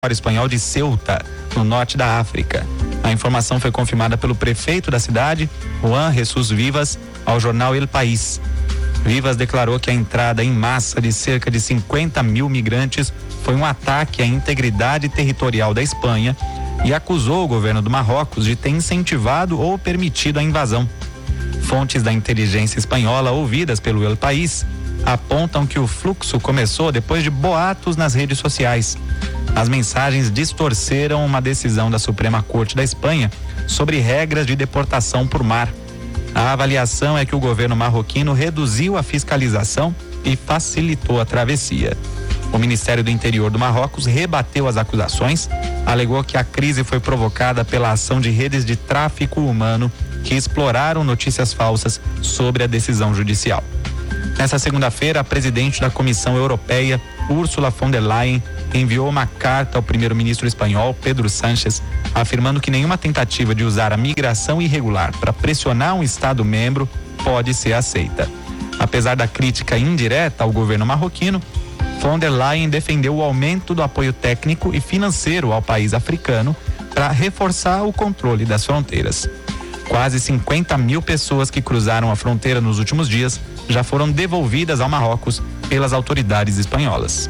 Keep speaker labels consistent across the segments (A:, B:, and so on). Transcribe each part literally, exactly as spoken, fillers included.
A: espanhol de Ceuta, no norte da África. A informação foi confirmada pelo prefeito da cidade, Juan Jesus Vivas, ao jornal El País. Vivas declarou que a entrada em massa de cerca de cinquenta mil migrantes foi um ataque à integridade territorial da Espanha e acusou o governo do Marrocos de ter incentivado ou permitido a invasão. Fontes da inteligência espanhola ouvidas pelo El País apontam que o fluxo começou depois de boatos nas redes sociais. As mensagens distorceram uma decisão da Suprema Corte da Espanha sobre regras de deportação por mar. A avaliação é que o governo marroquino reduziu a fiscalização e facilitou a travessia. O Ministério do Interior do Marrocos rebateu as acusações, alegou que a crise foi provocada pela ação de redes de tráfico humano que exploraram notícias falsas sobre a decisão judicial. Nessa segunda-feira, a presidente da Comissão Europeia, Ursula von der Leyen, enviou uma carta ao primeiro-ministro espanhol, Pedro Sánchez, afirmando que nenhuma tentativa de usar a migração irregular para pressionar um Estado-membro pode ser aceita. Apesar da crítica indireta ao governo marroquino, von der Leyen defendeu o aumento do apoio técnico e financeiro ao país africano para reforçar o controle das fronteiras. Quase cinquenta mil pessoas que cruzaram a fronteira nos últimos dias já foram devolvidas ao Marrocos pelas autoridades espanholas.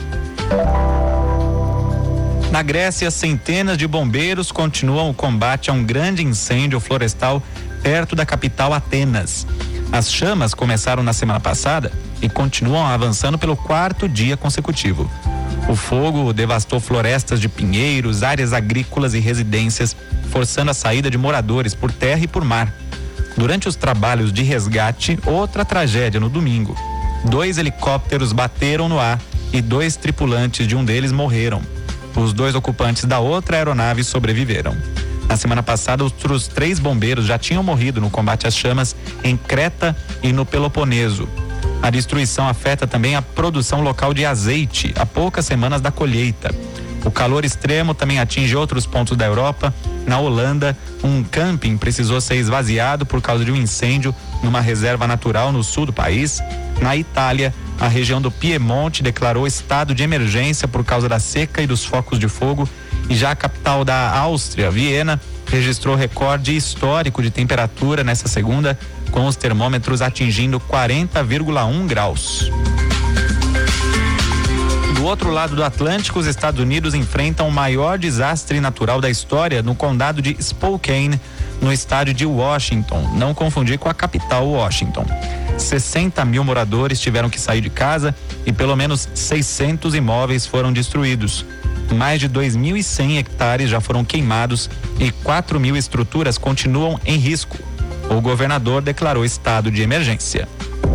A: Na Grécia, centenas de bombeiros continuam o combate a um grande incêndio florestal perto da capital Atenas. As chamas começaram na semana passada e continuam avançando pelo quarto dia consecutivo. O fogo devastou florestas de pinheiros, áreas agrícolas e residências, forçando a saída de moradores por terra e por mar. Durante os trabalhos de resgate, outra tragédia no domingo. Dois helicópteros bateram no ar e dois tripulantes de um deles morreram. Os dois ocupantes da outra aeronave sobreviveram. Na semana passada, outros três bombeiros já tinham morrido no combate às chamas em Creta e no Peloponeso. A destruição afeta também a produção local de azeite, a poucas semanas da colheita. O calor extremo também atinge outros pontos da Europa. Na Holanda, um camping precisou ser esvaziado por causa de um incêndio numa reserva natural no sul do país. Na Itália, a região do Piemonte declarou estado de emergência por causa da seca e dos focos de fogo. E já a capital da Áustria, Viena, registrou recorde histórico de temperatura nessa segunda, com os termômetros atingindo quarenta vírgula um graus. Do outro lado do Atlântico, os Estados Unidos enfrentam o maior desastre natural da história no condado de Spokane, no estado de Washington. Não confundir com a capital, Washington. sessenta mil moradores tiveram que sair de casa e pelo menos seiscentos imóveis foram destruídos. Mais de dois mil e cem hectares já foram queimados e quatro mil estruturas continuam em risco. O governador declarou estado de emergência.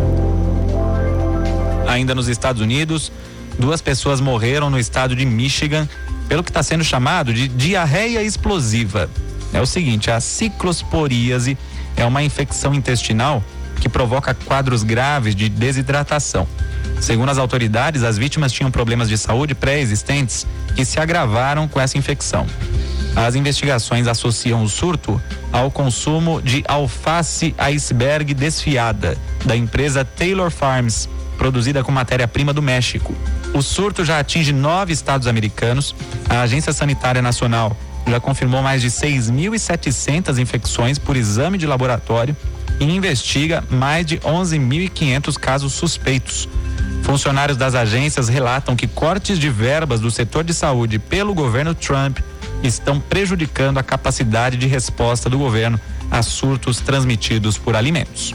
A: Ainda nos Estados Unidos, duas pessoas morreram no estado de Michigan pelo que está sendo chamado de diarreia explosiva. É o seguinte, a ciclosporíase é uma infecção intestinal que provoca quadros graves de desidratação. Segundo as autoridades, as vítimas tinham problemas de saúde pré-existentes que se agravaram com essa infecção. As investigações associam o surto ao consumo de alface iceberg desfiada, da empresa Taylor Farms, produzida com matéria-prima do México. O surto já atinge nove estados americanos. A Agência Sanitária Nacional já confirmou mais de seis mil e setecentas infecções por exame de laboratório e investiga mais de onze mil e quinhentos casos suspeitos. Funcionários das agências relatam que cortes de verbas do setor de saúde pelo governo Trump estão prejudicando a capacidade de resposta do governo a surtos transmitidos por alimentos.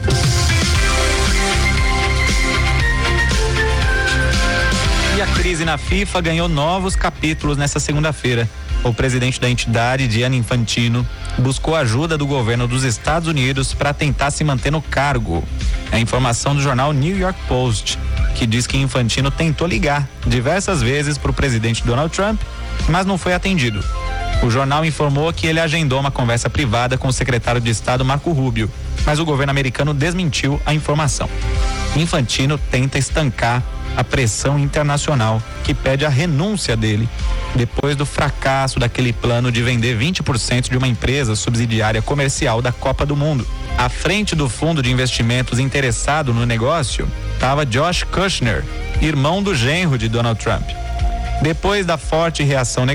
A: E a crise na FIFA ganhou novos capítulos nesta segunda-feira. O presidente da entidade, Gianni Infantino, buscou ajuda do governo dos Estados Unidos para tentar se manter no cargo. É a informação do jornal New York Post, que diz que Infantino tentou ligar diversas vezes para o presidente Donald Trump, mas não foi atendido. O jornal informou que ele agendou uma conversa privada com o secretário de Estado Marco Rubio, mas o governo americano desmentiu a informação. Infantino tenta estancar a pressão internacional que pede a renúncia dele depois do fracasso daquele plano de vender vinte por cento de uma empresa subsidiária comercial da Copa do Mundo. À frente do fundo de investimentos interessado no negócio estava Josh Kushner, irmão do genro de Donald Trump. Depois da forte reação negativa,